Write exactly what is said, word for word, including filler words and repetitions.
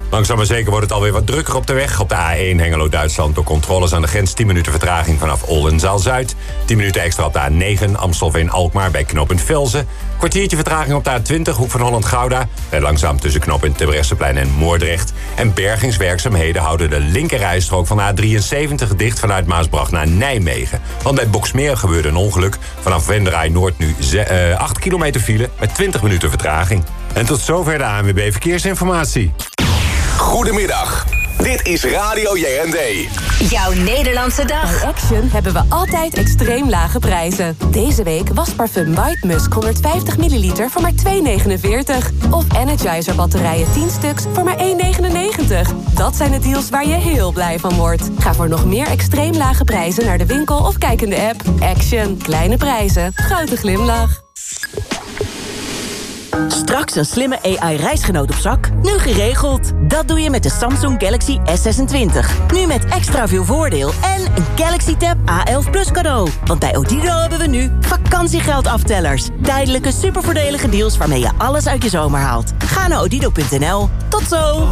Langzaam maar zeker wordt het alweer wat drukker op de weg. Op de A één Hengelo-Duitsland door controles aan de grens tien minuten vertraging vanaf Oldenzaal-Zuid. tien minuten extra op de A negen Amstelveen-Alkmaar bij knooppunt Velzen. Kwartiertje vertraging op de A twintig Hoek van Holland-Gouda. En langzaam tussen knooppunt Terbrechtseplein en Moordrecht. En bergingswerkzaamheden houden de linkerrijstrook van A drieënzeventig dicht vanuit Maasbracht naar Nijmegen. Want bij Boksmeer gebeurde een ongeluk. Vanaf Venray Noord nu acht kilometer file met twintig minuten vertraging. En tot zover de A N W B Verkeersinformatie. Goedemiddag, dit is Radio J N D. Jouw Nederlandse dag. Bij Action hebben we altijd extreem lage prijzen. Deze week wasparfum White Musk honderdvijftig milliliter voor maar twee negenenveertig. Of Energizer batterijen tien stuks voor maar één negenennegentig. Dat zijn de deals waar je heel blij van wordt. Ga voor nog meer extreem lage prijzen naar de winkel of kijk in de app. Action. Kleine prijzen. Grote glimlach. Straks een slimme A I-reisgenoot op zak? Nu geregeld. Dat doe je met de Samsung Galaxy S zesentwintig. Nu met extra veel voordeel en een Galaxy Tab A elf Plus cadeau. Want bij Odido hebben we nu vakantiegeldaftellers. Tijdelijke supervoordelige deals waarmee je alles uit je zomer haalt. Ga naar odido punt n l. Tot zo!